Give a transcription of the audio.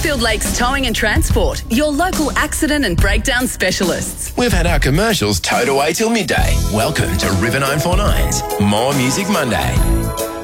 Westfield Lakes Towing and Transport, your local accident and breakdown specialists. We've had our commercials towed away till midday. Welcome to River 949's More Music Monday.